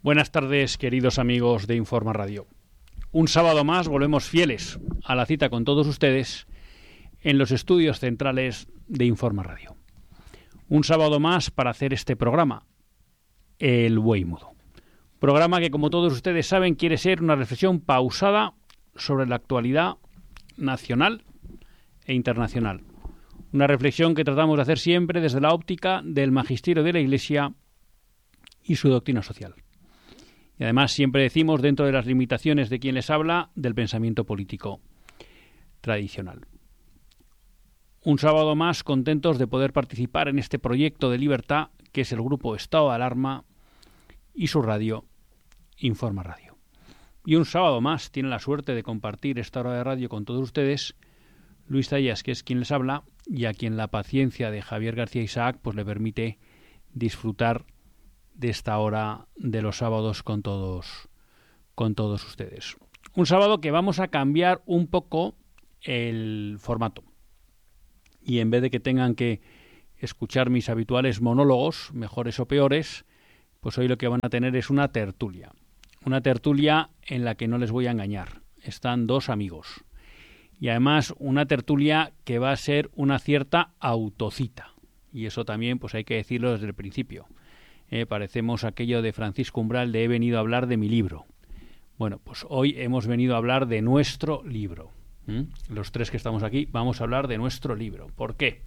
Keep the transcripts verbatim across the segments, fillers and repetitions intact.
Buenas tardes, queridos amigos de Informa Radio. Un sábado más volvemos fieles a la cita con todos ustedes en los estudios centrales de Informa Radio. Un sábado más para hacer este programa, El Buey Mudo. Programa que, como todos ustedes saben, quiere ser una reflexión pausada sobre la actualidad nacional e internacional. Una reflexión que tratamos de hacer siempre desde la óptica del magisterio de la Iglesia y su doctrina social. Y además siempre decimos, dentro de las limitaciones de quien les habla, del pensamiento político tradicional. Un sábado más contentos de poder participar en este proyecto de libertad que es el grupo Estado de Alarma y su radio, Informa Radio. Y un sábado más tiene la suerte de compartir esta hora de radio con todos ustedes Luis Zayas, que es quien les habla, y a quien la paciencia de Javier García Isaac pues le permite disfrutar de esta hora de los sábados con todos, con todos ustedes. Un sábado que vamos a cambiar un poco el formato. Y en vez de que tengan que escuchar mis habituales monólogos, mejores o peores, pues hoy lo que van a tener es una tertulia. Una tertulia en la que no les voy a engañar. Están dos amigos. Y además una tertulia que va a ser una cierta autocita. Y eso también pues hay que decirlo desde el principio. Eh, parecemos aquello de Francisco Umbral de he venido a hablar de mi libro. Bueno, pues hoy hemos venido a hablar de nuestro libro. ¿Mm? Los tres que estamos aquí vamos a hablar de nuestro libro. ¿Por qué?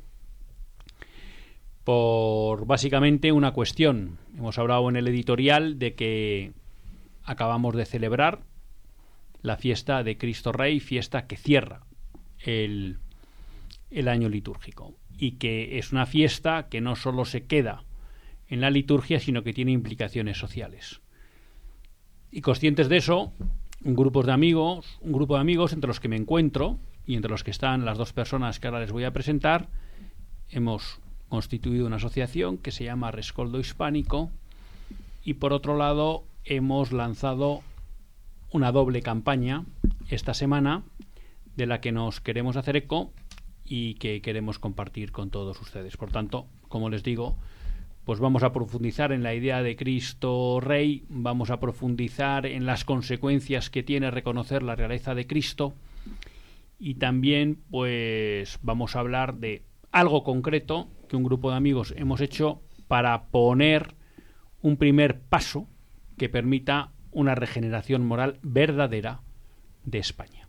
Por básicamente una cuestión. Hemos hablado en el editorial de que acabamos de celebrar la fiesta de Cristo Rey, fiesta que cierra el, el año litúrgico. Y que es una fiesta que no solo se queda en la liturgia, sino que tiene implicaciones sociales. Y conscientes de eso, un grupo de amigos, un grupo de amigos entre los que me encuentro y entre los que están las dos personas que ahora les voy a presentar, hemos constituido una asociación que se llama Rescoldo Hispánico y por otro lado hemos lanzado una doble campaña esta semana de la que nos queremos hacer eco y que queremos compartir con todos ustedes. Por tanto, como les digo, pues vamos a profundizar en la idea de Cristo Rey, vamos a profundizar en las consecuencias que tiene reconocer la realeza de Cristo y también pues vamos a hablar de algo concreto que un grupo de amigos hemos hecho para poner un primer paso que permita una regeneración moral verdadera de España.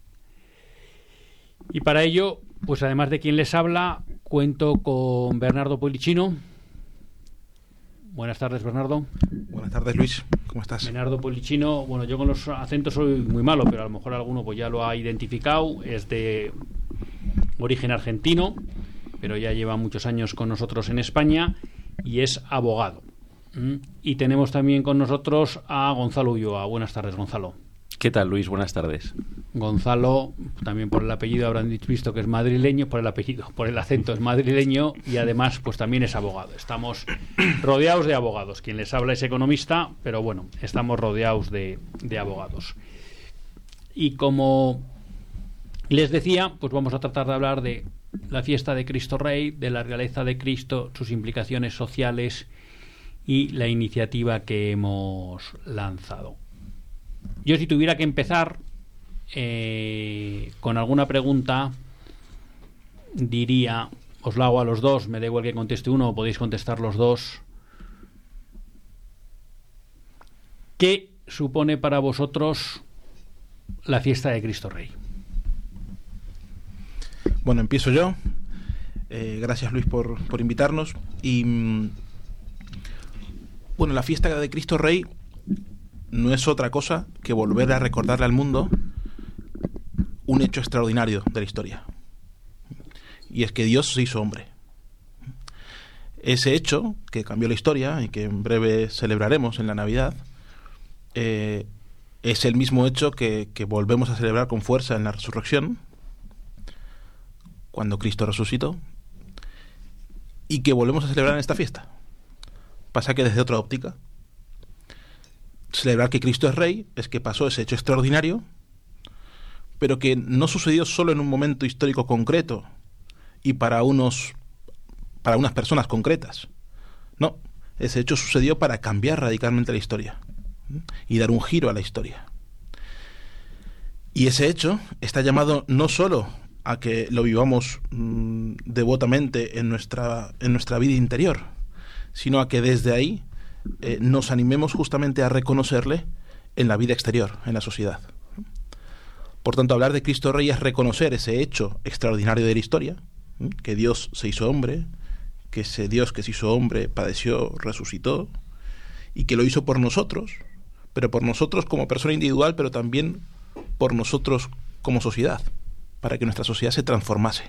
Y para ello, pues además de quien les habla, cuento con Bernardo Pollichino. Buenas tardes, Bernardo. Buenas tardes, Luis. ¿Cómo estás? Bernardo Pollichino, bueno, yo con los acentos soy muy malo, pero a lo mejor alguno pues ya lo ha identificado. Es de origen argentino, pero ya lleva muchos años con nosotros en España y es abogado. ¿Mm? Y tenemos también con nosotros a Gonzalo Ulloa. Buenas tardes, Gonzalo. ¿Qué tal, Luis? Buenas tardes. Gonzalo, también por el apellido habrán visto que es madrileño, por el apellido, por el acento es madrileño y además pues también es abogado. Estamos rodeados de abogados. Quien les habla es economista, pero bueno, estamos rodeados de, de abogados. Y como les decía, pues vamos a tratar de hablar de la fiesta de Cristo Rey, de la realeza de Cristo, sus implicaciones sociales y la iniciativa que hemos lanzado. Yo si tuviera que empezar eh, con alguna pregunta, diría, os la hago a los dos, me da igual que conteste uno o podéis contestar los dos. ¿Qué supone para vosotros la fiesta de Cristo Rey? Bueno, empiezo yo. Eh, gracias, Luis, por, por invitarnos. Y mm, bueno, la fiesta de Cristo Rey no es otra cosa que volver a recordarle al mundo un hecho extraordinario de la historia. Y es que Dios se hizo hombre. Ese hecho que cambió la historia y que en breve celebraremos en la Navidad, eh, es el mismo hecho que, que volvemos a celebrar con fuerza en la resurrección, cuando Cristo resucitó, y que volvemos a celebrar en esta fiesta. Pasa que desde otra óptica. Celebrar que Cristo es Rey es que pasó ese hecho extraordinario, pero que no sucedió solo en un momento histórico concreto y para unos para unas personas concretas. No, ese hecho sucedió para cambiar radicalmente la historia. y dar un giro a la historia. Y ese hecho está llamado no solo a que lo vivamos mmm, devotamente en nuestra, en nuestra vida interior, sino a que desde ahí eh, nos animemos justamente a reconocerle en la vida exterior, en la sociedad. Por tanto, hablar de Cristo Rey es reconocer ese hecho extraordinario de la historia, que Dios se hizo hombre, que ese Dios que se hizo hombre padeció, resucitó, y que lo hizo por nosotros, pero por nosotros como persona individual, pero también por nosotros como sociedad, para que nuestra sociedad se transformase.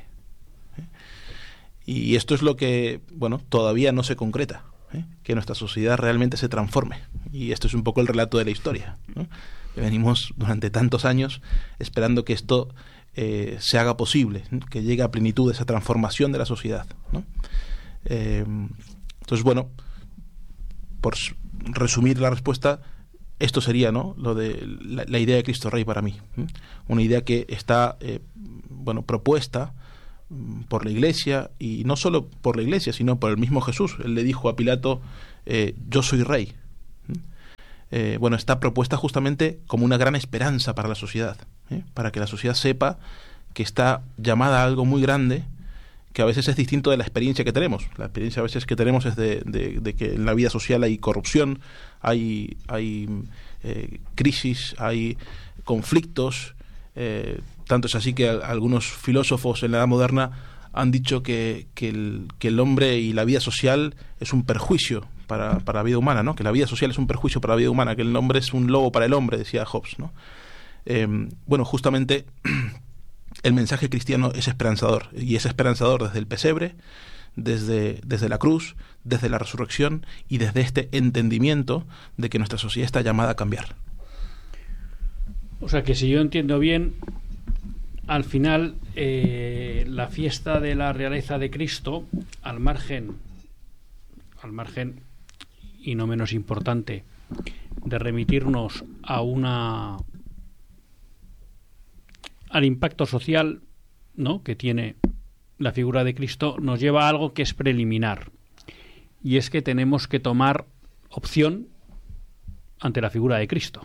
Y esto es lo que, bueno, todavía no se concreta, ¿eh? Que nuestra sociedad realmente se transforme. Y esto es un poco el relato de la historia, ¿no? Venimos durante tantos años esperando que esto eh, se haga posible, ¿no? Que llegue a plenitud esa transformación de la sociedad, ¿no? Eh, entonces, bueno, por resumir la respuesta, esto sería, ¿no?, lo de la, la idea de Cristo Rey para mí, ¿eh? Una idea que está, eh, bueno, propuesta por la Iglesia, y no solo por la Iglesia, sino por el mismo Jesús. Él le dijo a Pilato, eh, yo soy rey. Eh, bueno, está propuesta justamente como una gran esperanza para la sociedad, ¿eh? Para que la sociedad sepa que está llamada a algo muy grande, que a veces es distinto de la experiencia que tenemos. La experiencia a veces que tenemos es de, de, de que en la vida social hay corrupción, hay, hay eh, crisis, hay conflictos. Eh, tanto es así que a, algunos filósofos en la Edad Moderna han dicho que, que, el, que el hombre y la vida social es un perjuicio para, para la vida humana, ¿no? Que la vida social es un perjuicio para la vida humana, que el hombre es un lobo para el hombre, decía Hobbes, ¿no? Eh, bueno, justamente el mensaje cristiano es esperanzador, y es esperanzador desde el pesebre, desde, desde la cruz, desde la resurrección y desde este entendimiento de que nuestra sociedad está llamada a cambiar. O sea que si yo entiendo bien, al final eh, la fiesta de la realeza de Cristo, al margen, al margen y no menos importante, de remitirnos a una al impacto social, ¿no?, que tiene la figura de Cristo, nos lleva a algo que es preliminar, y es que tenemos que tomar opción ante la figura de Cristo.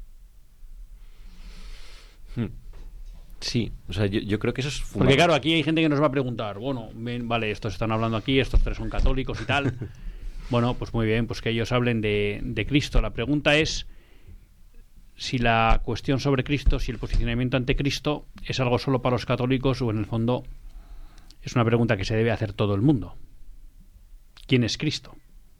Sí, o sea, yo, yo creo que eso es fundamental. Porque claro, aquí hay gente que nos va a preguntar, bueno, ven, vale, estos están hablando aquí, estos tres son católicos y tal. Bueno, pues muy bien, pues que ellos hablen de, de Cristo. La pregunta es si la cuestión sobre Cristo, si el posicionamiento ante Cristo es algo solo para los católicos, o en el fondo es una pregunta que se debe hacer todo el mundo. ¿Quién es Cristo?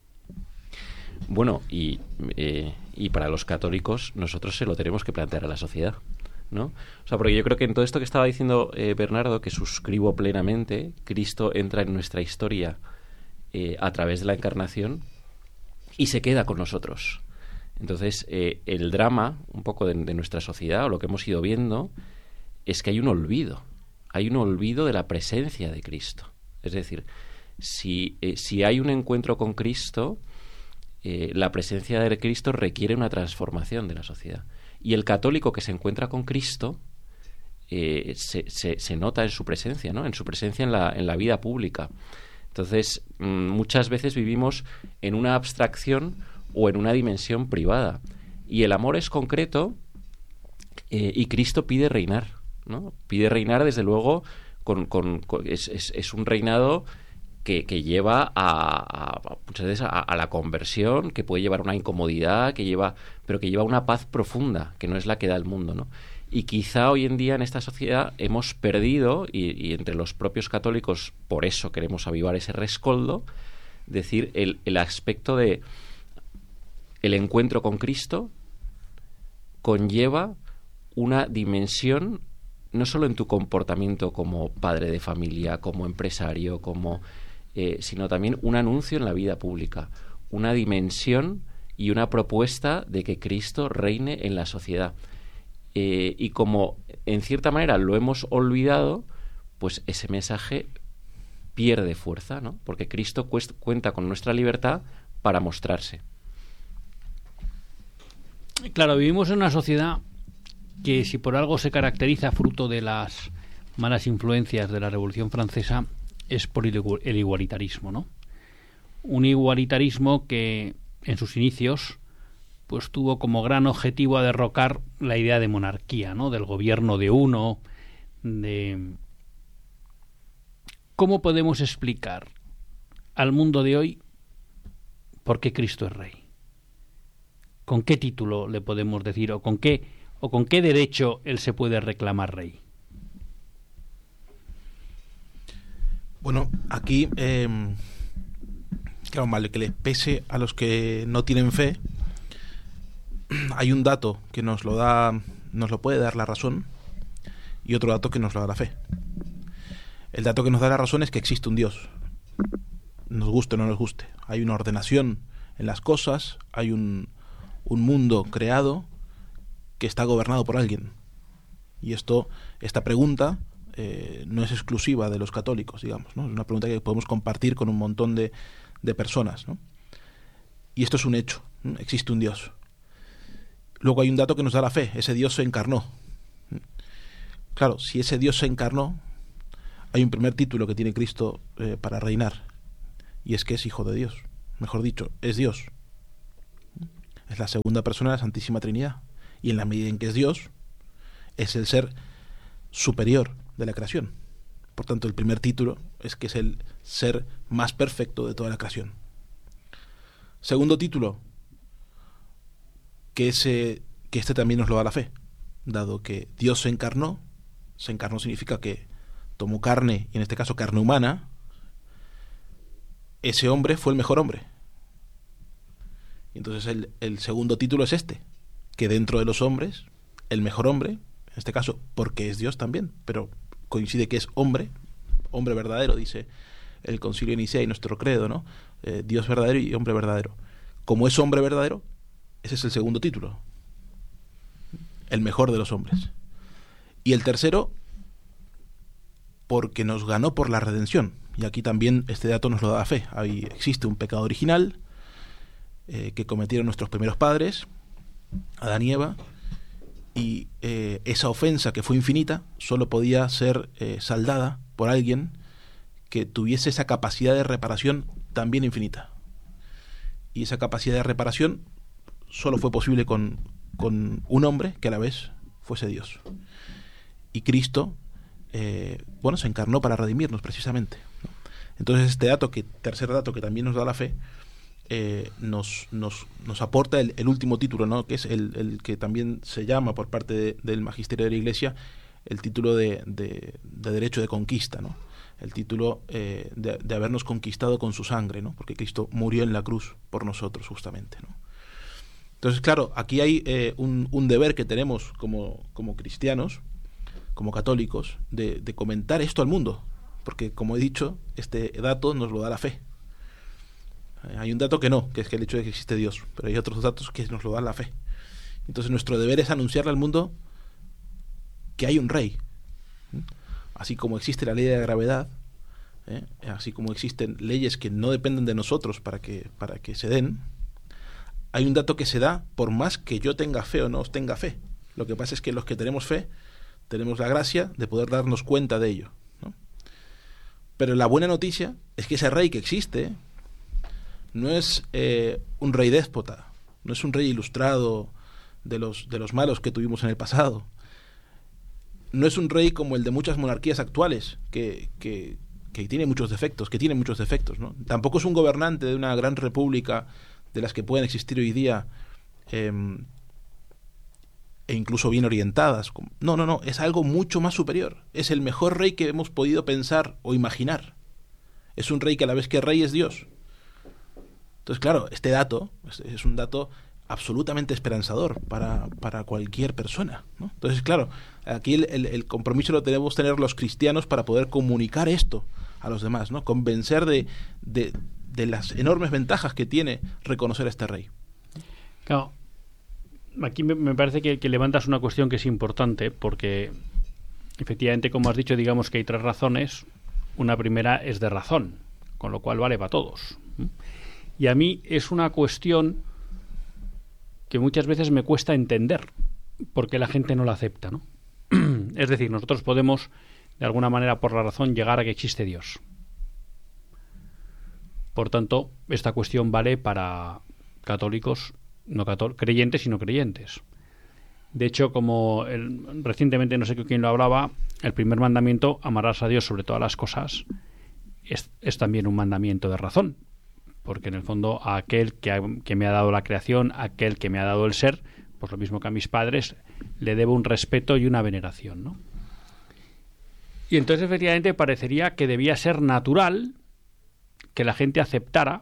Bueno, y, eh, y para los católicos nosotros se lo tenemos que plantear a la sociedad, ¿no? O sea, porque yo creo que en todo esto que estaba diciendo eh, Bernardo, que suscribo plenamente, Cristo entra en nuestra historia eh, a través de la encarnación y se queda con nosotros. Entonces, eh, el drama un poco de, de nuestra sociedad, o lo que hemos ido viendo, es que hay un olvido. Hay un olvido de la presencia de Cristo. Es decir, si, eh, si hay un encuentro con Cristo, eh, la presencia de Cristo requiere una transformación de la sociedad. Y el católico que se encuentra con Cristo eh, se, se, se nota en su presencia, ¿no? En su presencia en la, en la vida pública. Entonces, mmm, muchas veces vivimos en una abstracción o en una dimensión privada. Y el amor es concreto eh, y Cristo pide reinar, ¿no? Pide reinar, desde luego, con, con, con, es, es, es un reinado que, que lleva a, a muchas veces a, a la conversión, que puede llevar a una incomodidad, que lleva, pero que lleva a una paz profunda, que no es la que da el mundo, ¿no? Y quizá hoy en día en esta sociedad hemos perdido, y, y entre los propios católicos por eso queremos avivar ese rescoldo, decir, el, el aspecto de el encuentro con Cristo conlleva una dimensión no solo en tu comportamiento como padre de familia, como empresario, como eh, sino también un anuncio en la vida pública, una dimensión y una propuesta de que Cristo reine en la sociedad. Eh, y como en cierta manera lo hemos olvidado, pues ese mensaje pierde fuerza, ¿no? Porque Cristo cuest- cuenta con nuestra libertad para mostrarse. Claro, vivimos en una sociedad que, si por algo se caracteriza fruto de las malas influencias de la Revolución Francesa, es por el igualitarismo, ¿no? Un igualitarismo que en sus inicios pues tuvo como gran objetivo a derrocar la idea de monarquía, ¿no? Del gobierno de uno, de... ¿Cómo podemos explicar al mundo de hoy por qué Cristo es rey? ¿Con qué título le podemos decir o con qué o con qué derecho él se puede reclamar rey? Bueno, aquí, eh, claro, mal que les pese a los que no tienen fe, hay un dato que nos lo da, nos lo puede dar la razón, y otro dato que nos lo da la fe. El dato que nos da la razón es que existe un Dios, nos guste o no nos guste. Hay una ordenación en las cosas, hay un, un mundo creado que está gobernado por alguien. Y esto, esta pregunta eh, no es exclusiva de los católicos, digamos, ¿no? Es una pregunta que podemos compartir con un montón de, de personas, ¿no? Y esto es un hecho, ¿no? Existe un Dios. Luego hay un dato que nos da la fe, ese Dios se encarnó. Claro, si ese Dios se encarnó, hay un primer título que tiene Cristo eh, para reinar, y es que es Hijo de Dios. Mejor dicho, es Dios. Es la segunda persona de la Santísima Trinidad. Y en la medida en que es Dios, es el ser superior de la creación. Por tanto, el primer título es que es el ser más perfecto de toda la creación. Segundo título, que, ese, que este también nos lo da la fe, dado que Dios se encarnó. Se encarnó significa que tomó carne, y en este caso carne humana. Ese hombre fue el mejor hombre. Y entonces el, el segundo título es este, que dentro de los hombres, el mejor hombre, en este caso porque es Dios también, pero coincide que es hombre, hombre verdadero, dice el Concilio de Nicea y nuestro credo, ¿no? Eh, Dios verdadero y hombre verdadero. Como es hombre verdadero, ese es el segundo título, el mejor de los hombres. Y el tercero, porque nos ganó por la redención. Y aquí también este dato nos lo da la fe. Ahí existe un pecado original eh, que cometieron nuestros primeros padres, Adán y Eva, y eh, esa ofensa que fue infinita solo podía ser eh, saldada por alguien que tuviese esa capacidad de reparación también infinita. Y esa capacidad de reparación solo fue posible con, con un hombre que a la vez fuese Dios. Y Cristo, eh, bueno, se encarnó para redimirnos precisamente, ¿no? Entonces este dato, que tercer dato que también nos da la fe, eh, nos, nos, nos aporta el, el último título, ¿no? Que es el, el que también se llama por parte de, del magisterio de la Iglesia el título de, de, de derecho de conquista, ¿no? El título eh, de, de habernos conquistado con su sangre, ¿no? Porque Cristo murió en la cruz por nosotros justamente, ¿no? Entonces, claro, aquí hay eh, un, un deber que tenemos como, como cristianos, como católicos, de, de comentar esto al mundo, porque como he dicho, este dato nos lo da la fe. Hay un dato que no, que es que el hecho de que existe Dios, pero hay otros datos que nos lo da la fe. Entonces nuestro deber es anunciarle al mundo que hay un rey, así como existe la ley de la gravedad, ¿eh? Así como existen leyes que no dependen de nosotros para que, para que se den. Hay un dato que se da por más que yo tenga fe o no tenga fe. Lo que pasa es que los que tenemos fe tenemos la gracia de poder darnos cuenta de ello, ¿no? Pero la buena noticia es que ese rey que existe no es eh, un rey déspota, no es un rey ilustrado de los, de los malos que tuvimos en el pasado. No es un rey como el de muchas monarquías actuales, que, que, que tiene muchos defectos, que tiene muchos defectos, ¿no? Tampoco es un gobernante de una gran república de las que pueden existir hoy día, eh, e incluso bien orientadas. No, no, no, es algo mucho más superior. Es el mejor rey que hemos podido pensar o imaginar. Es un rey que a la vez que rey es Dios. Entonces, claro, este dato es, es un dato absolutamente esperanzador para, para cualquier persona, ¿no? Entonces, claro, aquí el, el, el compromiso lo tenemos que tener los cristianos para poder comunicar esto a los demás, ¿no? Convencer de, de, de las enormes ventajas que tiene reconocer a este rey. Claro. Aquí me, me parece que, que levantas una cuestión que es importante, porque efectivamente, como has dicho, digamos que hay tres razones. Una primera es de razón, con lo cual vale para todos. Y a mí es una cuestión que muchas veces me cuesta entender, porque la gente no la acepta, ¿no? Es decir, nosotros podemos, de alguna manera, por la razón, llegar a que existe Dios. Por tanto, esta cuestión vale para católicos no cató- creyentes y no creyentes. De hecho, como el, recientemente no sé quién lo hablaba, el primer mandamiento, amarás a Dios sobre todas las cosas, es, es también un mandamiento de razón, porque en el fondo a aquel que, ha, que me ha dado la creación, a aquel que me ha dado el ser, pues lo mismo que a mis padres, le debo un respeto y una veneración, ¿no? Y entonces efectivamente parecería que debía ser natural que la gente aceptara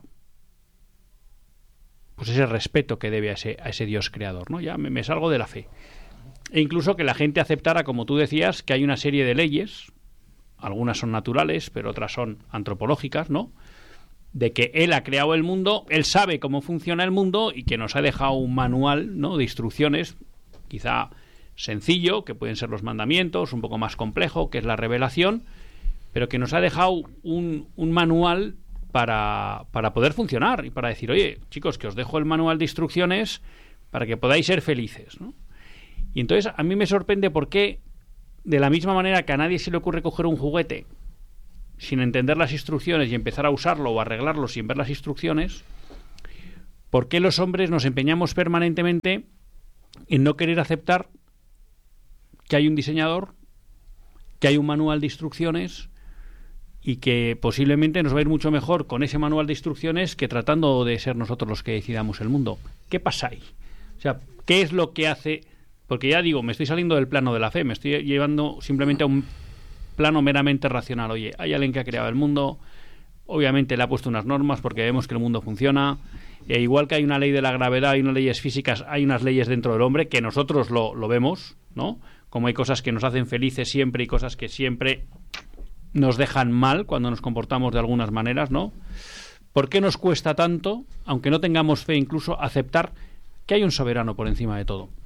pues ese respeto que debe a ese, a ese Dios creador, ¿no? Ya me, me salgo de la fe. E incluso que la gente aceptara, como tú decías, que hay una serie de leyes, algunas son naturales, pero otras son antropológicas, ¿no? De que él ha creado el mundo, él sabe cómo funciona el mundo y que nos ha dejado un manual, ¿no?, de instrucciones, quizá sencillo, que pueden ser los mandamientos, un poco más complejo, que es la revelación, pero que nos ha dejado un, un manual Para, para poder funcionar y para decir, oye, chicos, que os dejo el manual de instrucciones para que podáis ser felices, ¿no? Y entonces a mí me sorprende por qué, de la misma manera que a nadie se le ocurre coger un juguete sin entender las instrucciones y empezar a usarlo o arreglarlo sin ver las instrucciones, ¿por qué los hombres nos empeñamos permanentemente en no querer aceptar que hay un diseñador, que hay un manual de instrucciones y que posiblemente nos va a ir mucho mejor con ese manual de instrucciones que tratando de ser nosotros los que decidamos el mundo? ¿Qué pasa ahí? O sea, ¿qué es lo que hace? Porque ya digo, me estoy saliendo del plano de la fe, me estoy llevando simplemente a un plano meramente racional. Oye, hay alguien que ha creado el mundo, obviamente le ha puesto unas normas porque vemos que el mundo funciona, e igual que hay una ley de la gravedad, hay unas leyes físicas, hay unas leyes dentro del hombre que nosotros lo, lo vemos, ¿no? Como hay cosas que nos hacen felices siempre y cosas que siempre nos dejan mal cuando nos comportamos de algunas maneras, ¿no? ¿Por qué nos cuesta tanto, aunque no tengamos fe incluso, aceptar que hay un soberano por encima de todo?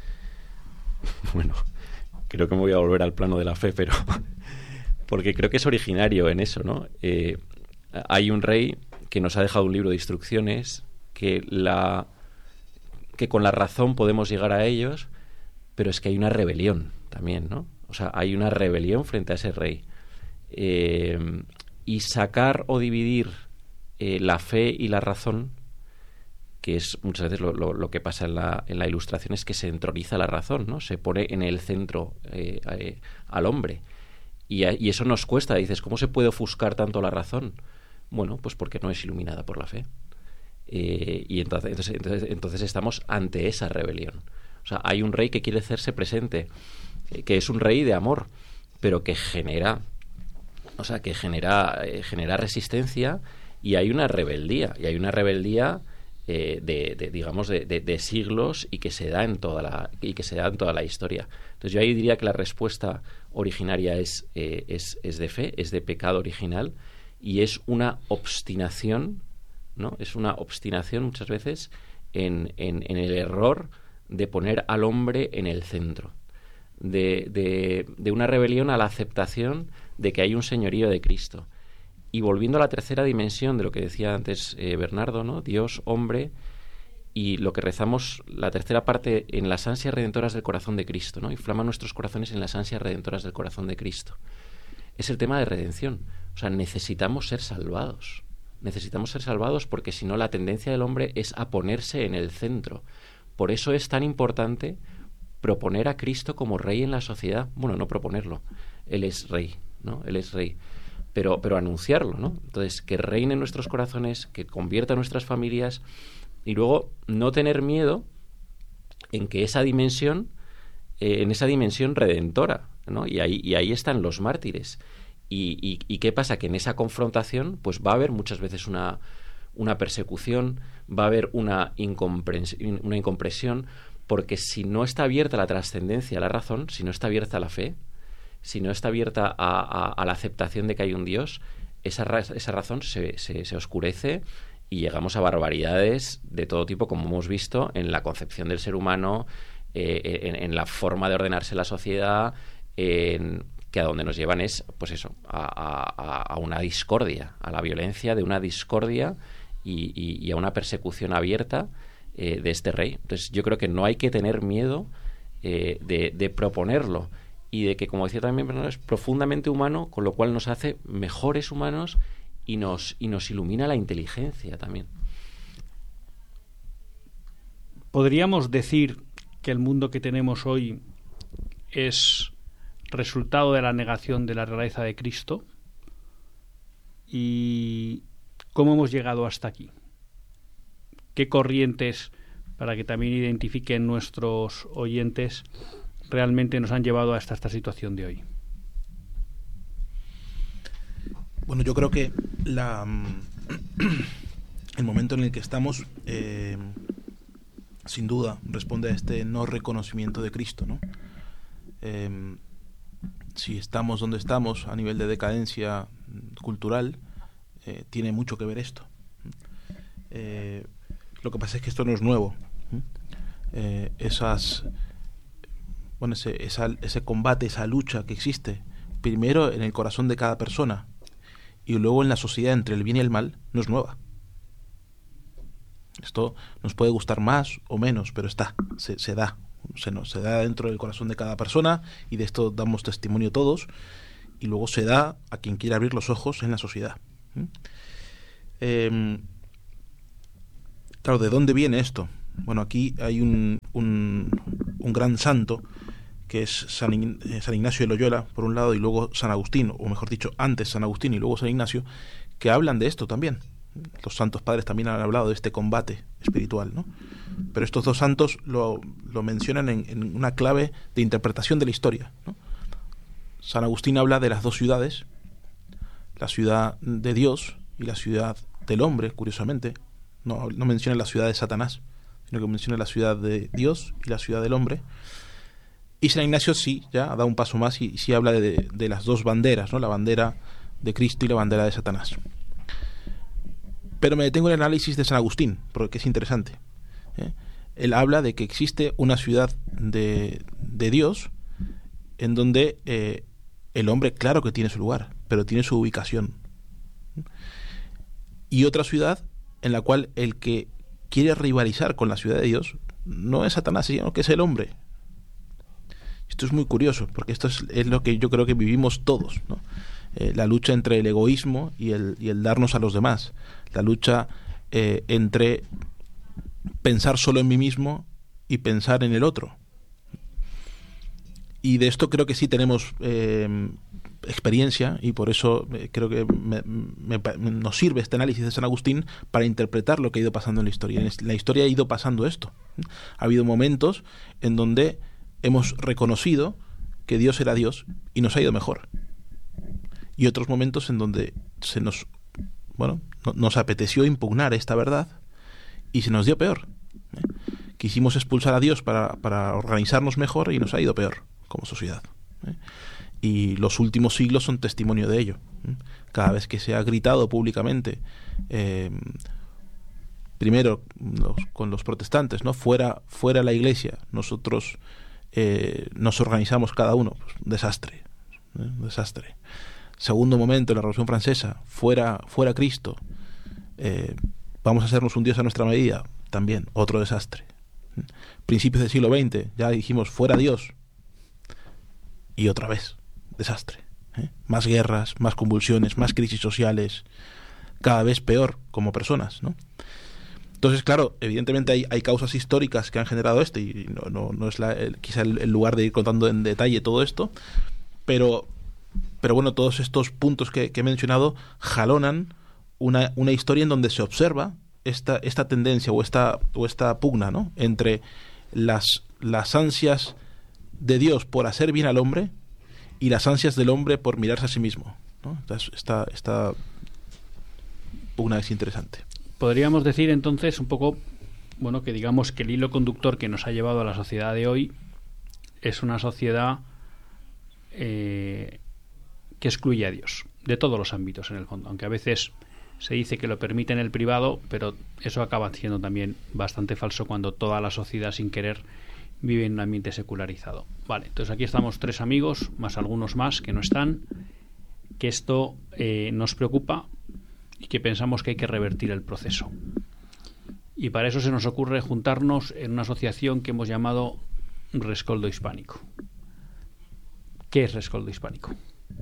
Bueno, creo que me voy a volver al plano de la fe, pero porque creo que es originario en eso, ¿no? Eh, hay un rey que nos ha dejado un libro de instrucciones que la que con la razón podemos llegar a ellos, pero es que hay una rebelión también, ¿no? O sea, hay una rebelión frente a ese rey. Eh, y sacar o dividir eh, la fe y la razón, que es muchas veces lo, lo, lo que pasa en la, en la ilustración, es que se entroniza la razón, ¿no? Se pone en el centro eh, eh, al hombre. Y, a, y eso nos cuesta. Dices, ¿cómo se puede ofuscar tanto la razón? Bueno, pues porque no es iluminada por la fe. Eh, y entonces, entonces, entonces, entonces estamos ante esa rebelión. O sea, hay un rey que quiere hacerse presente, eh, que es un rey de amor, pero que genera... O sea, que genera, eh, genera resistencia, y hay una rebeldía, y hay una rebeldía eh, de, de, digamos, de, de, de siglos y que se da en toda la y que se da en toda la historia. Entonces yo ahí diría que la respuesta originaria es, eh, es, es de fe, es de pecado original, y es una obstinación, ¿no? Es una obstinación muchas veces en, en, en el error de poner al hombre en el centro. De, de, de una rebelión a la aceptación de que hay un señorío de Cristo. Y volviendo a la tercera dimensión de lo que decía antes eh, Bernardo, ¿no? Dios, hombre, y lo que rezamos, la tercera parte, en las ansias redentoras del corazón de Cristo, ¿no? Inflama nuestros corazones en las ansias redentoras del corazón de Cristo. Es el tema de redención. O sea, necesitamos ser salvados. Necesitamos ser salvados porque si no la tendencia del hombre es a ponerse en el centro. Por eso es tan importante proponer a Cristo como rey en la sociedad. Bueno, no proponerlo. Él es rey, ¿no? Él es rey. Pero, pero anunciarlo, ¿no? Entonces, que reine en nuestros corazones, que convierta nuestras familias, y luego no tener miedo en que esa dimensión, eh, en esa dimensión redentora, ¿no? Y ahí, y ahí están los mártires. Y, y, y qué pasa, que en esa confrontación, pues va a haber muchas veces una, una persecución, va a haber una incomprensión, una incompresión, porque si no está abierta la trascendencia a la razón, si no está abierta la fe, si no está abierta a, a, a la aceptación de que hay un Dios, esa, ra- esa razón se, se, se oscurece y llegamos a barbaridades de todo tipo, como hemos visto en la concepción del ser humano, eh, en, en la forma de ordenarse la sociedad, en, que a donde nos llevan es, pues eso, a, a, a una discordia, a la violencia de una discordia y, y, y a una persecución abierta eh, de este rey. Entonces yo creo que no hay que tener miedo eh, de, de proponerlo, y de que, como decía también Bernardo, es profundamente humano, con lo cual nos hace mejores humanos y nos, y nos ilumina la inteligencia también. ¿podríamos decir que el mundo que tenemos hoy es resultado de la negación de la realeza de Cristo? ¿Y cómo hemos llegado hasta aquí? ¿Qué corrientes, para que también identifiquen nuestros oyentes, realmente nos han llevado hasta esta situación de hoy? Bueno, yo creo que la, el momento en el que estamos, eh, sin duda, responde a este no reconocimiento de Cristo, ¿no? Eh, si estamos donde estamos a nivel de decadencia cultural, eh, tiene mucho que ver esto. Eh, lo que pasa es que esto no es nuevo. Eh, esas, bueno, ese, esa, ese combate, esa lucha que existe, primero en el corazón de cada persona y luego en la sociedad entre el bien y el mal, no es nueva. Esto nos puede gustar más o menos, pero está, se, se da, se, nos, se da dentro del corazón de cada persona, y de esto damos testimonio todos, y luego se da a quien quiera abrir los ojos en la sociedad. Eh, claro, ¿de dónde viene esto? Bueno, aquí hay un, un, un gran santo, que es San, Ign- San Ignacio de Loyola, por un lado, y luego San Agustín, o mejor dicho, antes San Agustín y luego San Ignacio, que hablan de esto también. Los santos padres también han hablado de este combate espiritual, ¿no? Pero estos dos santos lo, lo mencionan en, en una clave de interpretación de la historia, ¿no? San Agustín habla de las dos ciudades, la ciudad de Dios y la ciudad del hombre, curiosamente. No, no menciona la ciudad de Satanás, sino que menciona la ciudad de Dios y la ciudad del hombre. Y San Ignacio sí, ya da un paso más y, y sí habla de, de las dos banderas, ¿no? La bandera de Cristo y la bandera de Satanás. Pero me detengo en el análisis de San Agustín, porque es interesante, ¿eh? Él habla de que existe una ciudad de, de Dios en donde eh, el hombre, claro que tiene su lugar, pero tiene su ubicación. Y otra ciudad en la cual el que quiere rivalizar con la ciudad de Dios no es Satanás, sino que es el hombre. Esto es muy curioso, porque esto es, es lo que yo creo que vivimos todos, ¿no? Eh, la lucha entre el egoísmo y el, y el darnos a los demás, la lucha eh, entre pensar solo en mí mismo y pensar en el otro. Y de esto creo que sí tenemos eh, experiencia, y por eso eh, creo que me, me, nos sirve este análisis de San Agustín para interpretar lo que ha ido pasando en la historia. En la historia ha ido pasando esto. Ha habido momentos en donde hemos reconocido que Dios era Dios y nos ha ido mejor. Y otros momentos en donde se nos, bueno, no, nos apeteció impugnar esta verdad y se nos dio peor. ¿eh? Quisimos expulsar a Dios para, para organizarnos mejor y nos ha ido peor como sociedad. ¿eh? Y los últimos siglos son testimonio de ello. ¿eh? Cada vez que se ha gritado públicamente, eh, primero los, con los protestantes, ¿no? Fuera, fuera la Iglesia, nosotros eh, nos organizamos cada uno. Pues, desastre. ¿eh? Desastre. Segundo momento, la Revolución Francesa, fuera, fuera Cristo, eh, vamos a hacernos un Dios a nuestra medida, también otro desastre. Principios del siglo veinte, ya dijimos fuera Dios, y otra vez, desastre. ¿eh? Más guerras, más convulsiones, más crisis sociales, cada vez peor como personas, ¿no? Entonces, claro, evidentemente hay, hay causas históricas que han generado esto, y no, no, no es la, el, quizá el, el lugar de ir contando en detalle todo esto, pero... Pero bueno, todos estos puntos que, que he mencionado jalonan una, una historia en donde se observa esta, esta tendencia o esta, o esta pugna, ¿no? Entre las, las ansias de Dios por hacer bien al hombre y las ansias del hombre por mirarse a sí mismo, ¿no? Entonces, esta, esta pugna es interesante. Podríamos decir entonces un poco, bueno, que digamos que el hilo conductor que nos ha llevado a la sociedad de hoy es una sociedad eh, que excluye a Dios de todos los ámbitos, en el fondo, aunque a veces se dice que lo permite en el privado, pero eso acaba siendo también bastante falso cuando toda la sociedad, sin querer, vive en un ambiente secularizado. Vale, entonces aquí estamos tres amigos, más algunos más que no están, que esto eh, nos preocupa y que pensamos que hay que revertir el proceso. Y para eso se nos ocurre juntarnos en una asociación que hemos llamado Rescoldo Hispánico. ¿Qué es Rescoldo Hispánico?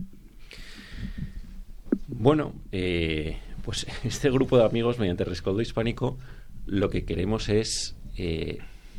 Bueno, eh, pues este grupo de amigos, mediante Rescoldo Hispánico, lo que queremos es eh,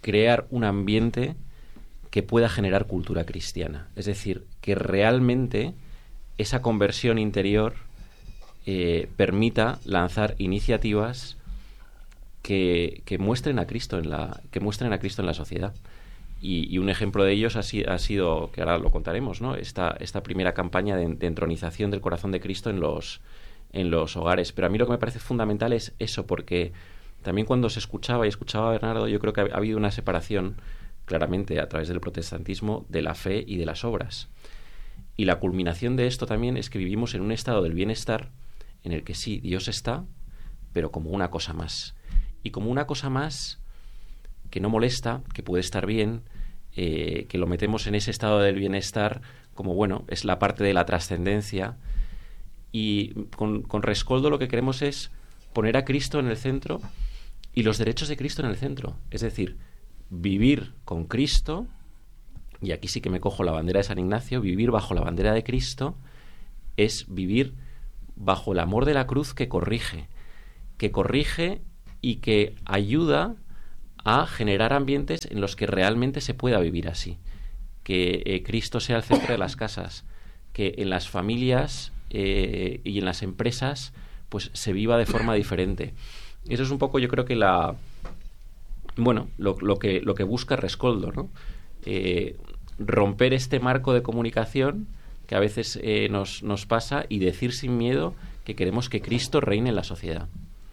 crear un ambiente que pueda generar cultura cristiana. Es decir, que realmente esa conversión interior eh, permita lanzar iniciativas que, que muestren a Cristo en la que muestren a Cristo en la sociedad. Y, y un ejemplo de ellos ha, si, ha sido, que ahora lo contaremos, ¿no? Esta, esta primera campaña de, de entronización del corazón de Cristo en los, en los hogares. Pero a mí lo que me parece fundamental es eso, porque también cuando se escuchaba y escuchaba a Bernardo, yo creo que ha, ha habido una separación claramente a través del protestantismo de la fe y de las obras. Y la culminación de esto también es que vivimos en un estado del bienestar en el que sí, Dios está, pero como una cosa más. Y como una cosa más que no molesta, que puede estar bien, eh, que lo metemos en ese estado del bienestar como, bueno, es la parte de la trascendencia. Y con, con Rescoldo lo que queremos es poner a Cristo en el centro y los derechos de Cristo en el centro. Es decir, vivir con Cristo, y aquí sí que me cojo la bandera de San Ignacio, vivir bajo la bandera de Cristo es vivir bajo el amor de la cruz que corrige, que corrige y que ayuda a generar ambientes en los que realmente se pueda vivir así. Que eh, Cristo sea el centro de las casas, que en las familias eh, y en las empresas pues se viva de forma diferente. Eso es un poco, yo creo que la bueno, lo, lo que lo que busca Rescoldo, ¿no? Eh, romper este marco de comunicación que a veces eh, nos, nos pasa y decir sin miedo que queremos que Cristo reine en la sociedad.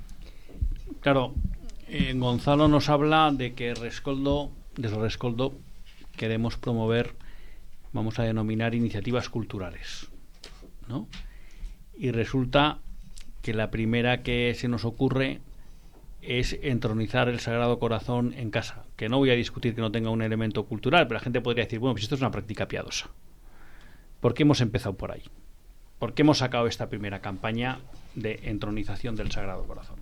Claro, eh, Gonzalo nos habla de que Rescoldo, desde Rescoldo queremos promover, vamos a denominar, iniciativas culturales, ¿no? Y resulta que la primera que se nos ocurre es entronizar el Sagrado Corazón en casa, que no voy a discutir que no tenga un elemento cultural, pero la gente podría decir, bueno, pues esto es una práctica piadosa. ¿Por qué hemos empezado por ahí? ¿Por qué hemos sacado esta primera campaña de entronización del Sagrado Corazón?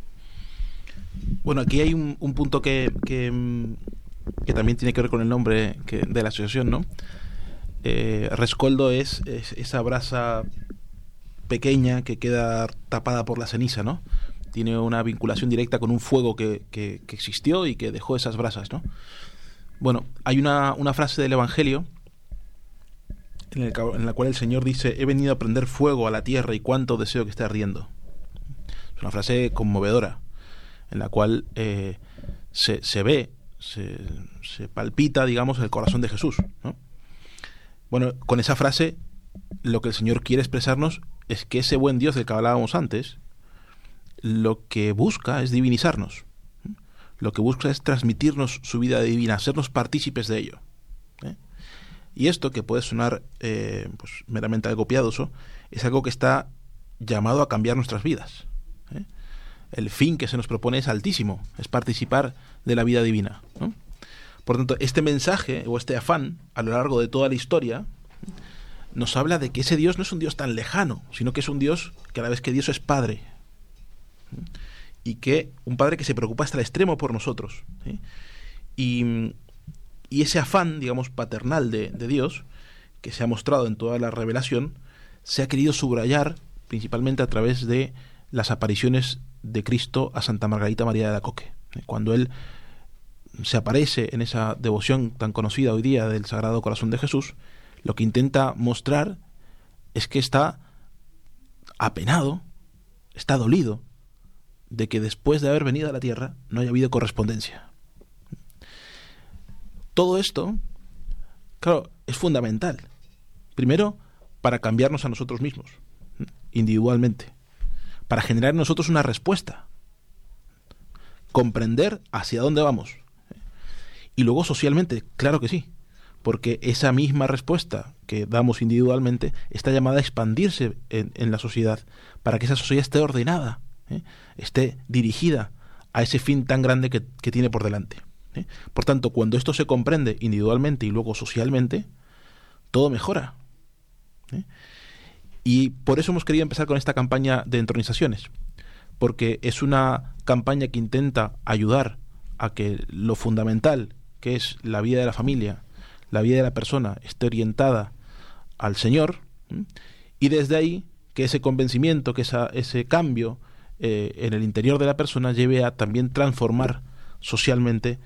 Bueno, aquí hay un, un punto que, que, que también tiene que ver con el nombre que, de la asociación, ¿no? Eh, Rescoldo es, es esa brasa pequeña que queda tapada por la ceniza, ¿no? Tiene una vinculación directa con un fuego que, que, que existió y que dejó esas brasas, ¿no? Bueno, hay una, una frase del Evangelio en, el, en la cual el Señor dice: he venido a prender fuego a la tierra y cuánto deseo que esté ardiendo. Es una frase conmovedora en la cual eh, se, se ve, se, se palpita, digamos, el corazón de Jesús, ¿no? Bueno, con esa frase lo que el Señor quiere expresarnos es que ese buen Dios del que hablábamos antes lo que busca es divinizarnos. Lo que busca es transmitirnos su vida divina, hacernos partícipes de ello. ¿eh? Y esto, que puede sonar eh, pues, meramente algo piadoso, es algo que está llamado a cambiar nuestras vidas. ¿eh? El fin que se nos propone es altísimo, es participar de la vida divina, ¿no? Por tanto, este mensaje o este afán a lo largo de toda la historia nos habla de que ese Dios no es un Dios tan lejano, sino que es un Dios que a la vez que Dios es Padre, y que un Padre que se preocupa hasta el extremo por nosotros, ¿sí? y, y ese afán, digamos, paternal de, de Dios, que se ha mostrado en toda la revelación, se ha querido subrayar principalmente a través de las apariciones de Cristo a Santa Margarita María de Alacoque. Cuando Él se aparece en esa devoción tan conocida hoy día del Sagrado Corazón de Jesús, lo que intenta mostrar es que está apenado, está dolido de que después de haber venido a la tierra no haya habido correspondencia. Todo esto, claro, es fundamental. Primero, para cambiarnos a nosotros mismos, individualmente, para generar en nosotros una respuesta, comprender hacia dónde vamos. Y luego socialmente, claro que sí, porque esa misma respuesta que damos individualmente está llamada a expandirse en, en la sociedad, para que esa sociedad esté ordenada, ¿eh? esté dirigida a ese fin tan grande que, que tiene por delante. ¿eh? Por tanto, cuando esto se comprende individualmente y luego socialmente, todo mejora. ¿eh? Y por eso hemos querido empezar con esta campaña de entronizaciones, porque es una campaña que intenta ayudar a que lo fundamental, que es la vida de la familia, la vida de la persona, esté orientada al Señor, ¿eh? y desde ahí que ese convencimiento, que esa, ese cambio eh, en el interior de la persona lleve a también transformar socialmente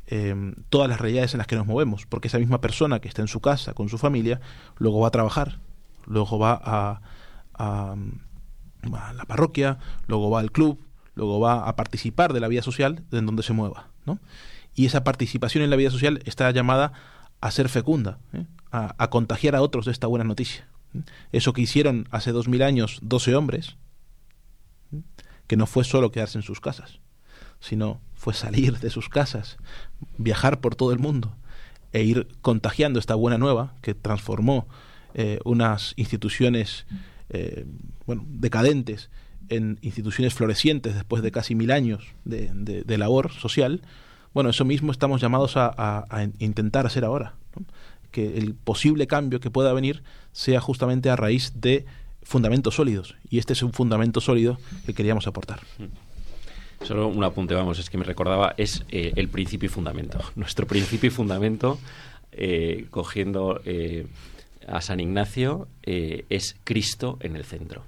eh, todas las realidades en las que nos movemos, porque esa misma persona que está en su casa con su familia, luego va a trabajar, luego va a, a, a la parroquia, luego va al club, luego va a participar de la vida social en donde se mueva, ¿no? Y esa participación en la vida social está llamada a ser fecunda, ¿eh? a, a contagiar a otros de esta buena noticia. ¿eh? Eso que hicieron hace dos mil años doce hombres, ¿eh? que no fue solo quedarse en sus casas, sino fue salir de sus casas, viajar por todo el mundo e ir contagiando esta buena nueva que transformó eh, unas instituciones eh, bueno, decadentes en instituciones florecientes después de casi mil años de, de, de labor social. Bueno, eso mismo estamos llamados a, a, a intentar hacer ahora, ¿no? Que el posible cambio que pueda venir sea justamente a raíz de fundamentos sólidos, y este es un fundamento sólido que queríamos aportar. Solo un apunte, vamos, es que me recordaba, es eh, el principio y fundamento. Nuestro principio y fundamento, eh, cogiendo eh, a San Ignacio, eh, es Cristo en el centro.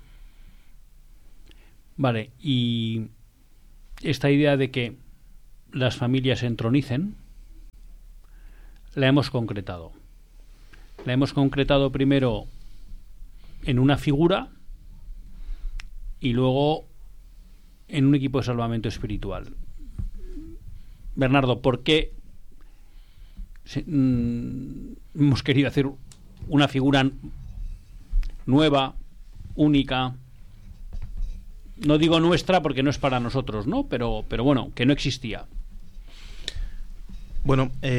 Vale, y esta idea de que las familias se entronicen, la hemos concretado. La hemos concretado primero en una figura y luego en un equipo de salvamento espiritual. Bernardo, ¿por qué se, mm, hemos querido hacer una figura nueva, única? No digo nuestra porque no es para nosotros, ¿no? Pero, pero bueno, que no existía. Bueno, eh,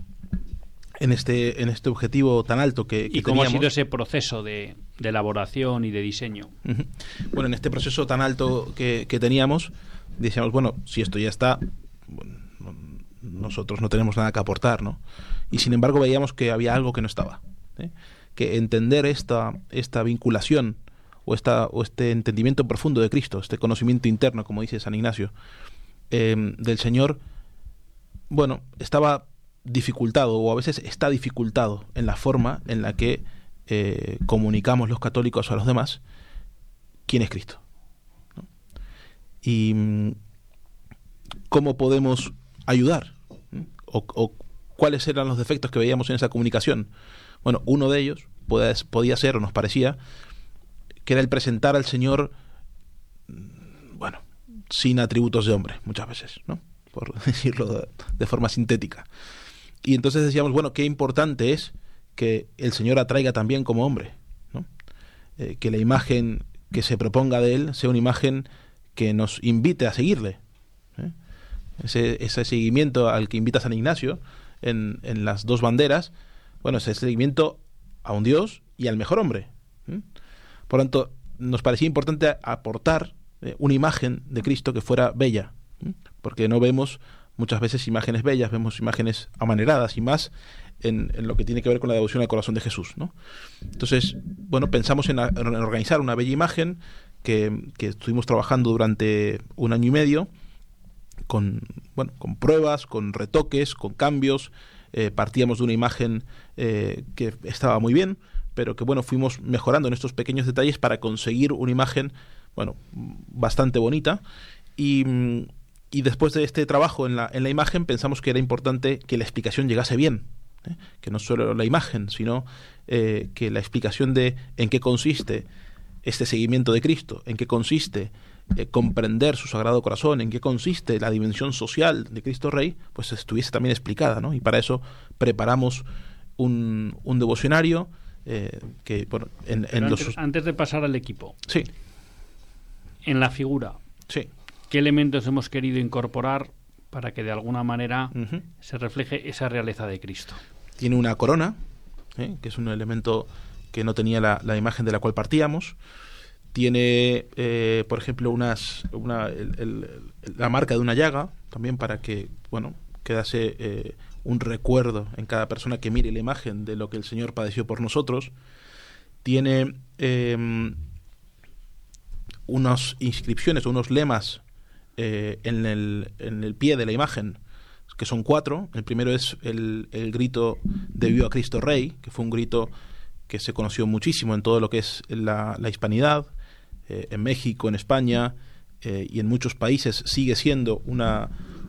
en este en este objetivo tan alto que, que ¿Y cómo teníamos, ha sido ese proceso de, de elaboración y de diseño? Uh-huh. Bueno, en este proceso tan alto que, que teníamos, decíamos, bueno, si esto ya está, bueno, nosotros no tenemos nada que aportar, ¿no? Y sin embargo veíamos que había algo que no estaba, ¿eh? Que entender esta, esta vinculación o, esta, o este entendimiento profundo de Cristo, este conocimiento interno, como dice San Ignacio, eh, del Señor, bueno, estaba dificultado, o a veces está dificultado en la forma en la que eh, comunicamos los católicos a los demás quién es Cristo, ¿no? Y cómo podemos ayudar, ¿no? o, o cuáles eran los defectos que veíamos en esa comunicación. Bueno, uno de ellos podía, podía ser, o nos parecía, que era el presentar al Señor, bueno, sin atributos de hombre, muchas veces, ¿no? Por decirlo de, de forma sintética. Y entonces decíamos, bueno, qué importante es que el Señor atraiga también como hombre, ¿no? Eh, que la imagen que se proponga de Él sea una imagen que nos invite a seguirle, ¿eh? Ese, ese seguimiento al que invita San Ignacio en, en las dos banderas, bueno, ese seguimiento a un Dios y al mejor hombre, ¿eh? Por lo tanto, nos parecía importante aportar eh, una imagen de Cristo que fuera bella, ¿eh? Porque no vemos muchas veces imágenes bellas, vemos imágenes amaneradas, y más en, en lo que tiene que ver con la devoción al corazón de Jesús, ¿no? Entonces, bueno, pensamos en, a, en organizar una bella imagen que, que estuvimos trabajando durante un año y medio, con, bueno, con pruebas, con retoques, con cambios. Eh, partíamos de una imagen eh, que estaba muy bien, pero que, bueno, fuimos mejorando en estos pequeños detalles para conseguir una imagen, bueno, bastante bonita. Y... Y después de este trabajo en la, en la imagen, pensamos que era importante que la explicación llegase bien, ¿eh? Que no solo la imagen, sino eh, que la explicación de en qué consiste este seguimiento de Cristo, en qué consiste eh, comprender su Sagrado Corazón, en qué consiste la dimensión social de Cristo Rey, pues estuviese también explicada, ¿no? Y para eso preparamos un, un devocionario eh, que, bueno, en, en antes, los... antes de pasar al equipo, sí, en la figura, sí. ¿qué elementos hemos querido incorporar para que de alguna manera Uh-huh. se refleje esa realeza de Cristo? Tiene una corona, ¿eh? que es un elemento que no tenía la, la imagen de la cual partíamos. Tiene, eh, por ejemplo, unas, una, el, el, la marca de una llaga, también para que, bueno, quedase eh, un recuerdo en cada persona que mire la imagen de lo que el Señor padeció por nosotros. Tiene eh, unas inscripciones, unos lemas Eh, en, el, en el pie de la imagen, que son cuatro. El primero es el, el grito de Viva Cristo Rey, que fue un grito que se conoció muchísimo en todo lo que es la, la hispanidad, eh, en México, en España, eh, y en muchos países sigue siendo una,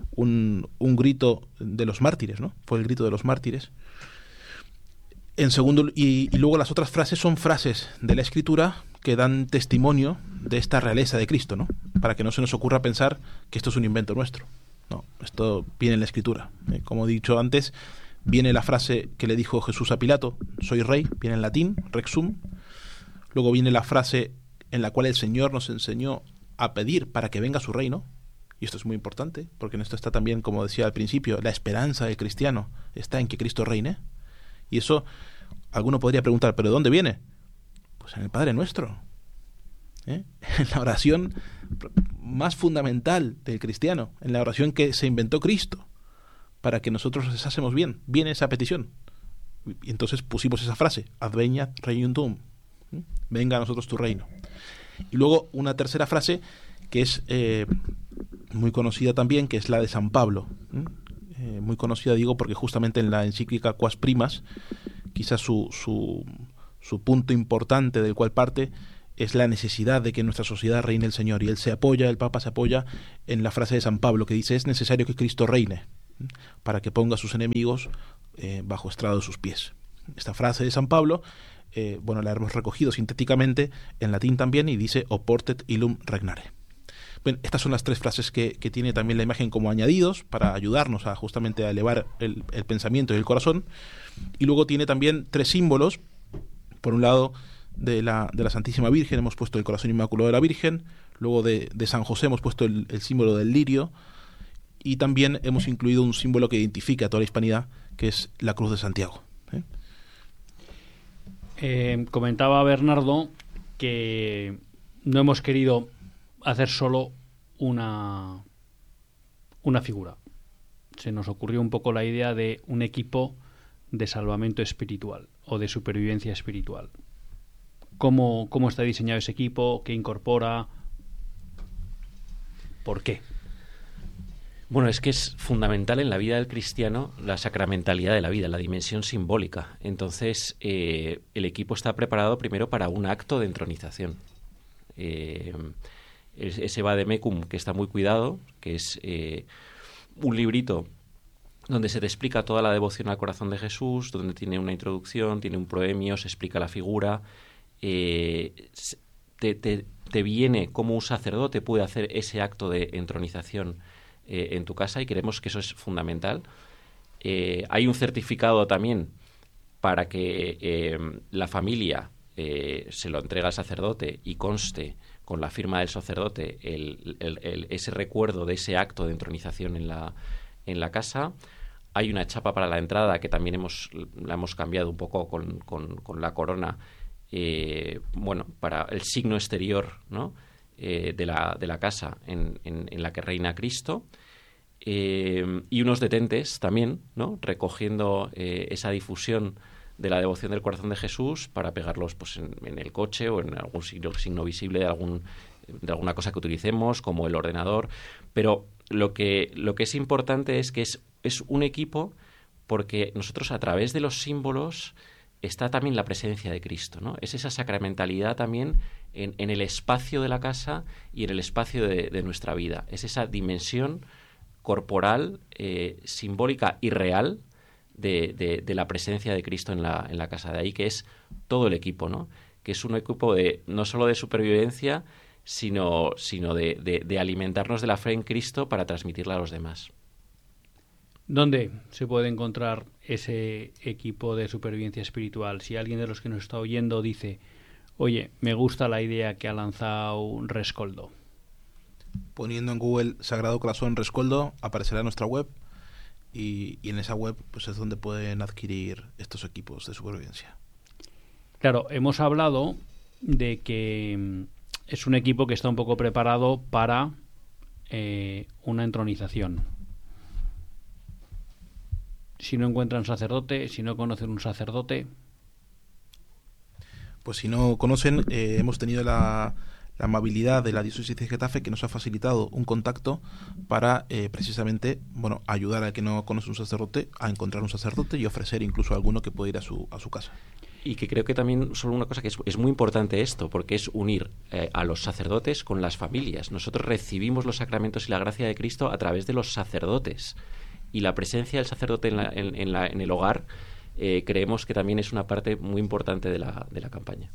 un, un grito de los mártires, ¿no? Fue el grito de los mártires. En segundo, y, y luego las otras frases son frases de la Escritura que dan testimonio de esta realeza de Cristo, ¿no? Para que no se nos ocurra pensar que esto es un invento nuestro. No, esto viene en la Escritura. ¿eh? Como he dicho antes, viene la frase que le dijo Jesús a Pilato, soy rey, viene en latín, rex sum. Luego viene la frase en la cual el Señor nos enseñó a pedir para que venga su reino. Y esto es muy importante, porque en esto está también, como decía al principio, la esperanza del cristiano está en que Cristo reine. Y eso, alguno podría preguntar, ¿pero de dónde viene? Pues en el Padre Nuestro. ¿eh? En la oración más fundamental del cristiano, en la oración que se inventó Cristo, para que nosotros nos hacemos bien. Viene esa petición. Y entonces pusimos esa frase, Adveniat regnum tuum. ¿eh? Venga a nosotros tu reino. Y luego una tercera frase que es eh, muy conocida también, que es la de San Pablo. ¿eh? Eh, muy conocida, digo, porque justamente en la encíclica Quas Primas, quizás su, su, su punto importante del cual parte es la necesidad de que en nuestra sociedad reine el Señor. Y él se apoya, el Papa se apoya en la frase de San Pablo, que dice, es necesario que Cristo reine, ¿eh? para que ponga a sus enemigos eh, bajo estrado de sus pies. Esta frase de San Pablo, eh, bueno, la hemos recogido sintéticamente en latín también, y dice, oportet illum regnare. Bueno, estas son las tres frases que, que tiene también la imagen como añadidos para ayudarnos a justamente a elevar el, el pensamiento y el corazón. Y luego tiene también tres símbolos. Por un lado, de la, de la Santísima Virgen hemos puesto el corazón inmaculado de la Virgen. Luego de, de San José hemos puesto el, el símbolo del lirio. Y también hemos incluido un símbolo que identifica a toda la hispanidad, que es la cruz de Santiago. ¿eh? Eh, comentaba Bernardo que no hemos querido hacer solo una, una figura. Se nos ocurrió un poco la idea de un equipo de salvamento espiritual o de supervivencia espiritual. ¿Cómo, cómo está diseñado ese equipo? ¿Qué incorpora? ¿Por qué? Bueno, es que es fundamental en la vida del cristiano la sacramentalidad de la vida, la dimensión simbólica. Entonces, eh, el equipo está preparado primero para un acto de entronización. Eh, ese vademecum, que está muy cuidado, que es eh, un librito donde se te explica toda la devoción al corazón de Jesús, donde tiene una introducción, tiene un proemio, se explica la figura, eh, te, te, te viene cómo un sacerdote puede hacer ese acto de entronización eh, en tu casa, y creemos que eso es fundamental. Eh, hay un certificado también para que eh, la familia eh, se lo entrega al sacerdote y conste con la firma del sacerdote el, el, el, ese recuerdo de ese acto de entronización en la, en la casa. Hay una chapa para la entrada que también hemos la hemos cambiado un poco con, con, con la corona, eh, bueno, para el signo exterior, ¿no? eh, de, la, de la casa en, en, en la que reina Cristo. Eh, y unos detentes también, ¿no? recogiendo eh, esa difusión de la devoción del corazón de Jesús para pegarlos pues en, en el coche o en algún signo, signo visible de algún de alguna cosa que utilicemos, como el ordenador. Pero lo que lo que es importante es que es, es un equipo, porque nosotros a través de los símbolos está también la presencia de Cristo, ¿no? Es esa sacramentalidad también en, en el espacio de la casa y en el espacio de, de nuestra vida. Es esa dimensión corporal, eh, simbólica y real de, de, de la presencia de Cristo en la, en la casa. De ahí que es todo el equipo, ¿no? Que es un equipo de no solo de supervivencia, sino, sino de, de, de alimentarnos de la fe en Cristo para transmitirla a los demás. ¿Dónde se puede encontrar ese equipo de supervivencia espiritual? Si alguien de los que nos está oyendo dice, oye, me gusta la idea que ha lanzado Rescoldo. Poniendo en Google Sagrado Corazón Rescoldo, aparecerá nuestra web, y, y en esa web pues es donde pueden adquirir estos equipos de supervivencia. Claro, hemos hablado de que es un equipo que está un poco preparado para eh, una entronización. Si no encuentran sacerdote, si no conocen un sacerdote... Pues si no conocen, eh, hemos tenido la... la amabilidad de la diócesis de Getafe, que nos ha facilitado un contacto para eh, precisamente bueno ayudar al que no conoce un sacerdote a encontrar un sacerdote y ofrecer incluso a alguno que pueda ir a su, a su casa. Y que creo que también, solo una cosa, que es, es muy importante esto, porque es unir eh, a los sacerdotes con las familias. Nosotros recibimos los sacramentos y la gracia de Cristo a través de los sacerdotes. Y la presencia del sacerdote en, la, en, en, la, en el hogar eh, creemos que también es una parte muy importante de la, de la campaña.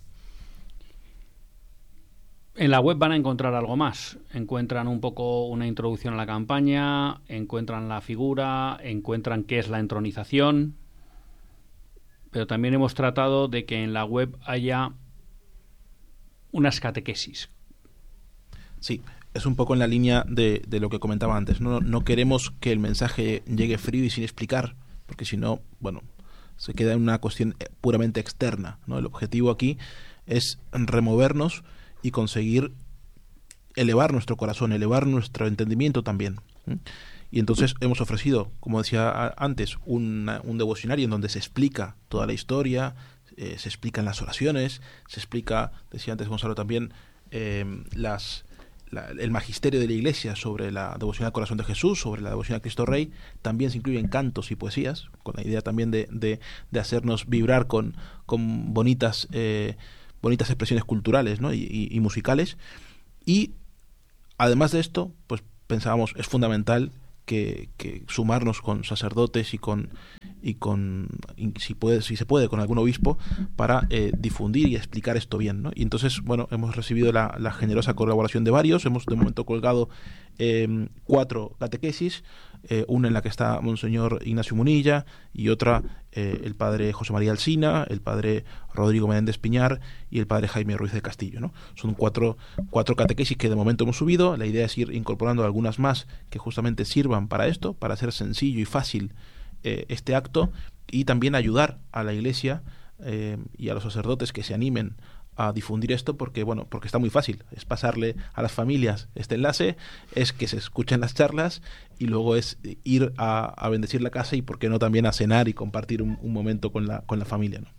En la web van a encontrar algo más. Encuentran un poco una introducción a la campaña, encuentran la figura, encuentran qué es la entronización. Pero también hemos tratado de que en la web haya unas catequesis. Sí, es un poco en la línea de, de lo que comentaba antes. No, no queremos que el mensaje llegue frío y sin explicar, porque si no, bueno, se queda en una cuestión puramente externa, ¿no? El objetivo aquí es removernos y conseguir elevar nuestro corazón, elevar nuestro entendimiento también. ¿eh? Y entonces hemos ofrecido, como decía antes, una, un devocionario en donde se explica toda la historia, eh, se explican las oraciones, se explica, decía antes Gonzalo también, eh, las, la, el magisterio de la Iglesia sobre la devoción al corazón de Jesús, sobre la devoción a Cristo Rey. También se incluyen cantos y poesías, con la idea también de, de, de hacernos vibrar con, con bonitas, eh, bonitas expresiones culturales, ¿no? y, y, y musicales. Y además de esto, pues pensábamos, es fundamental Que, que sumarnos con sacerdotes y con y con y si puede si se puede con algún obispo para eh, difundir y explicar esto bien, ¿no? Y entonces, bueno, hemos recibido la, la generosa colaboración de varios. Hemos de momento colgado eh, cuatro catequesis, eh, una en la que está Monseñor Ignacio Munilla y otra eh, el padre José María Alsina, el padre Rodrigo Menéndez Piñar y el padre Jaime Ruiz de Castillo, ¿no? Son cuatro cuatro catequesis que de momento hemos subido. La idea es ir incorporando algunas más que justamente sirvan para esto, para hacer sencillo y fácil eh, este acto, y también ayudar a la Iglesia eh, y a los sacerdotes que se animen a difundir esto, porque bueno, porque está muy fácil, es pasarle a las familias este enlace, es que se escuchen las charlas y luego es ir a, a bendecir la casa y por qué no también a cenar y compartir un, un momento con la, con la familia, ¿no?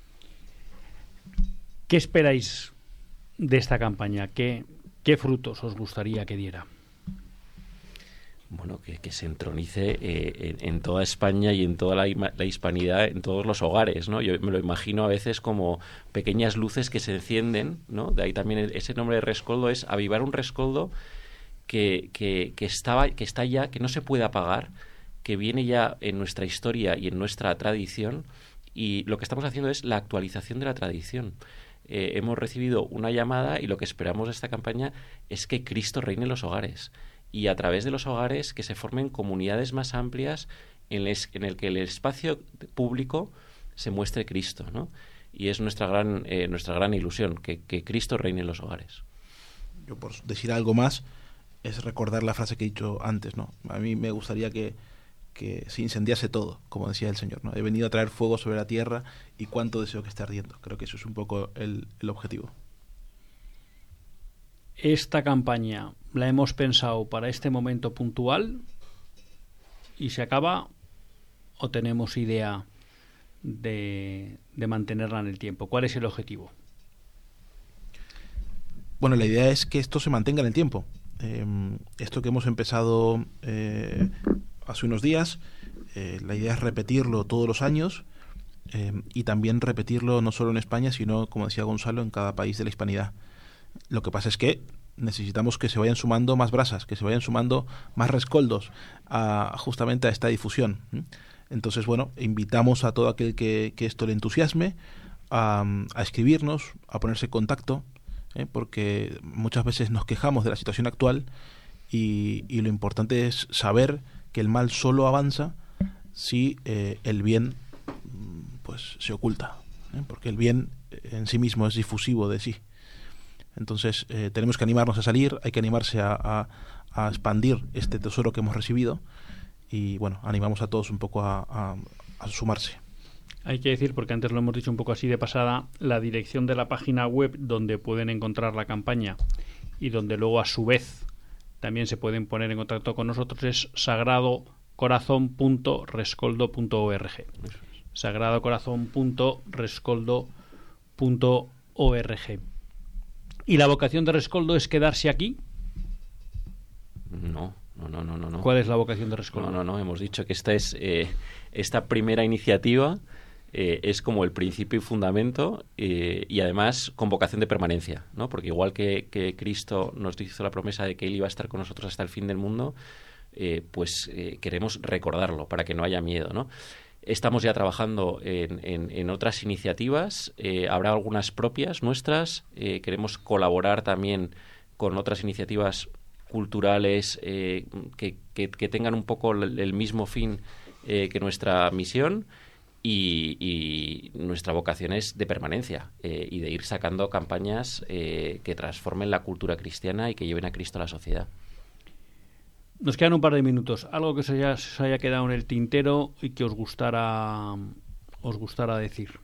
¿Qué esperáis de esta campaña? ¿Qué, qué frutos os gustaría que diera? Bueno, que, que se entronice eh, en, en toda España y en toda la, la hispanidad, en todos los hogares, ¿no? Yo me lo imagino a veces como pequeñas luces que se encienden, ¿no? De ahí también ese nombre de rescoldo, es avivar un rescoldo que, que, que, estaba, que está ya, que no se puede apagar, que viene ya en nuestra historia y en nuestra tradición, y lo que estamos haciendo es la actualización de la tradición. Eh, hemos recibido una llamada y lo que esperamos de esta campaña es que Cristo reine en los hogares, y a través de los hogares que se formen comunidades más amplias en, les, en el que el espacio público se muestre Cristo, ¿no? Y es nuestra gran eh, nuestra gran ilusión, que, que Cristo reine en los hogares. Yo, por decir algo más, es recordar la frase que he dicho antes, ¿no? A mí me gustaría que, que se incendiase todo, como decía el Señor, ¿no? He venido a traer fuego sobre la tierra y cuánto deseo que esté ardiendo. Creo que eso es un poco el, el objetivo. Esta campaña la hemos pensado para este momento puntual y se acaba, o tenemos idea de, de mantenerla en el tiempo. ¿Cuál es el objetivo? Bueno, la idea es que esto se mantenga en el tiempo. Eh, esto que hemos empezado eh, hace unos días, eh, la idea es repetirlo todos los años eh, y también repetirlo no solo en España, sino, como decía Gonzalo, en cada país de la hispanidad. Lo que pasa es que necesitamos que se vayan sumando más brasas, que se vayan sumando más rescoldos a, justamente a esta difusión. Entonces, bueno, invitamos a todo aquel que, que esto le entusiasme a, a escribirnos, a ponerse en contacto, ¿eh? porque muchas veces nos quejamos de la situación actual y, y lo importante es saber que el mal solo avanza si eh, el bien pues se oculta, ¿eh? porque el bien en sí mismo es difusivo de sí. Entonces eh, tenemos que animarnos a salir, hay que animarse a, a, a expandir este tesoro que hemos recibido y bueno, animamos a todos un poco a, a, a sumarse. Hay que decir, porque antes lo hemos dicho un poco así de pasada, la dirección de la página web donde pueden encontrar la campaña y donde luego a su vez también se pueden poner en contacto con nosotros es sagrado corazón punto rescoldo punto org. sagrado corazón punto rescoldo punto org. ¿Y la vocación de Rescoldo es quedarse aquí? No, no, no, no, no. ¿Cuál es la vocación de Rescoldo? No, no, no. Hemos dicho que esta es eh, esta primera iniciativa eh, es como el principio y fundamento, eh, y además con vocación de permanencia, ¿no? Porque igual que, que Cristo nos hizo la promesa de que Él iba a estar con nosotros hasta el fin del mundo, eh, pues eh, queremos recordarlo para que no haya miedo, ¿no? Estamos ya trabajando en, en, en otras iniciativas, eh, habrá algunas propias nuestras, eh, queremos colaborar también con otras iniciativas culturales eh, que, que, que tengan un poco el, el mismo fin eh, que nuestra misión, y, y nuestra vocación es de permanencia eh, y de ir sacando campañas eh, que transformen la cultura cristiana y que lleven a Cristo a la sociedad. Nos quedan un par de minutos. Algo que se haya, se haya quedado en el tintero y que os gustara, os gustara decir.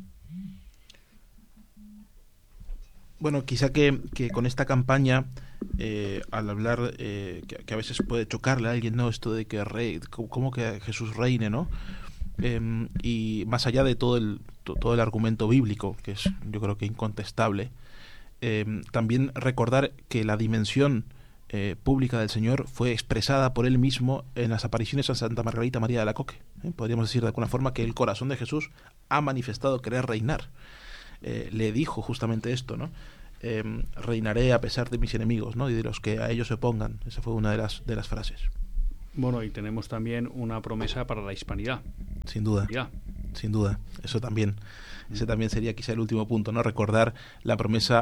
Bueno, quizá que, que con esta campaña, eh, al hablar, eh, que, que a veces puede chocarle a alguien, ¿no? Esto de que rey, cómo que Jesús reine, ¿no? Eh, y más allá de todo el, todo el argumento bíblico, que es yo creo que incontestable, eh, también recordar que la dimensión eh, pública del Señor fue expresada por Él mismo en las apariciones a Santa Margarita María de Alacoque. ¿eh? Podríamos decir de alguna forma que el corazón de Jesús ha manifestado querer reinar. Eh, le dijo justamente esto, ¿no? Eh, reinaré a pesar de mis enemigos, ¿no? Y de los que a ellos se opongan. Esa fue una de las de las frases. Bueno, y tenemos también una promesa para la hispanidad. Sin duda. Ya. Sin duda. Eso también. Ese también sería quizá el último punto, ¿no? Recordar la promesa